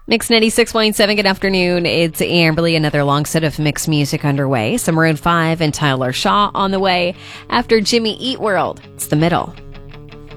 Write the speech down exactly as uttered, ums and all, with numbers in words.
Mix ninety-six point seven, good afternoon. It's Amberly, another long set of mixed music underway. Some Maroon five and Tyler Shaw on the way. After Jimmy Eat World, it's the middle.